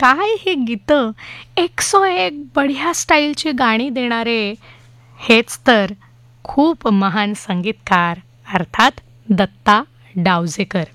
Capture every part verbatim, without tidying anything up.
काय हे गीतं, एक सो एक बढिया स्टाईलची गाणी देणारे हेच तर खूप महान संगीतकार अर्थात दत्ता डावजेकर.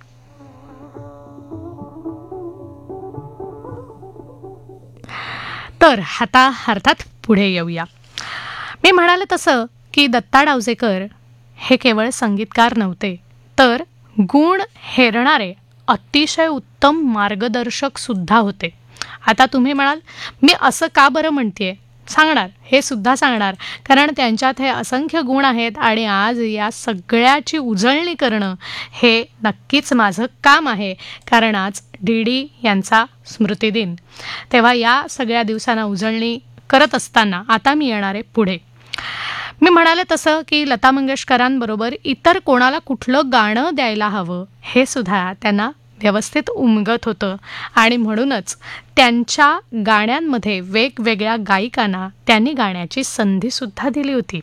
तर आता अर्थात पुढे येऊया. मी म्हणाले तसं की दत्ता डावजेकर हे केवळ संगीतकार नव्हते, तर गुण हेरणारे अतिशय उत्तम मार्गदर्शक सुद्धा होते. आता तुम्ही म्हणाल मी असं का बरं म्हणतेय, सांगणार, हे सुद्धा सांगणार, कारण त्यांच्यात हे असंख्य गुण आहेत आणि आज या सगळ्याची उजळणी करणं हे नक्कीच माझं काम आहे, कारण आज डी डी यांचा स्मृतिदिन. तेव्हा या सगळ्या दिवसांना उजळणी करत असताना आता मी येणार आहे पुढे. मी म्हणाले तसं की लता मंगेशकरांबरोबर इतर कोणाला कुठलं गाणं द्यायला हवं हे सुद्धा त्यांना व्यवस्थित उमगत होतं आणि म्हणूनच त्यांच्या गाण्यांमध्ये वेगवेगळ्या गायिकांना त्यांनी गाण्याची संधीसुद्धा दिली होती.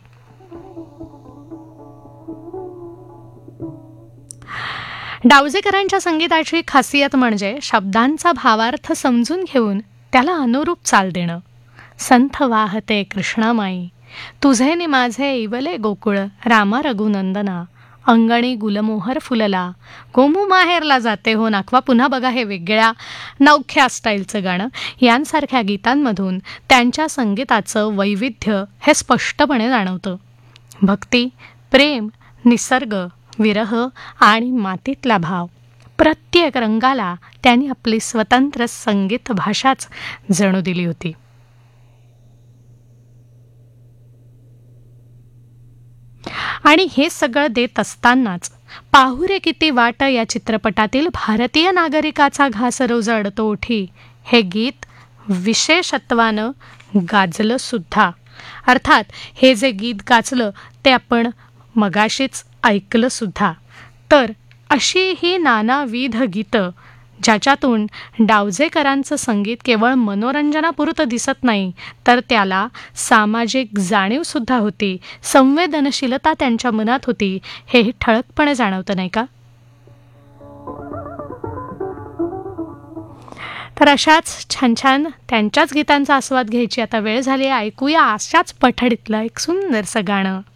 डावजेकरांच्या संगीताची खासियत म्हणजे शब्दांचा भावार्थ समजून घेऊन त्याला अनुरूप चाल देणं. संथ वाहते कृष्णामाई, तुझे नि माझे इवले गोकुळ, रामा रघुनंदना, अंगणी गुलमोहर फुलला, गोमू माहेरला जाते हो नाखवा. पुन्हा बघा हे वेगळ्या नवख्या स्टाईलचं गाणं. यांसारख्या गीतांमधून त्यांच्या संगीताचं वैविध्य हे स्पष्टपणे जाणवतं. भक्ती, प्रेम, निसर्ग, विरह आणि मातीतला भाव, प्रत्येक रंगाला त्यांनी आपली स्वतंत्र संगीत भाषाच जणू दिली होती. आणि हे सगळं देत असतानाच पाहू रे किती वाट या चित्रपटातील भारतीय नागरिकाचा घास रोज अडतो ओठी हे गीत विशेषत्वानं गाजलं सुद्धा. अर्थात हे जे गीत गाजलं ते आपण मगाशीच ऐकलं सुद्धा. तर अशी ही नानाविध गीतं ज्याच्यातून डावजेकरांचं संगीत केवळ मनोरंजनापुरतं दिसत नाही, तर त्याला सामाजिक जाणीवसुद्धा होती, संवेदनशीलता त्यांच्या मनात होती, हेही ठळकपणे जाणवतं नाही का? तर अशाच छान छान त्यांच्याच गीतांचा आस्वाद घ्यायची आता वेळ झाली आहे. ऐकूया अशाच पठडीतलं एक सुंदरसं गाणं.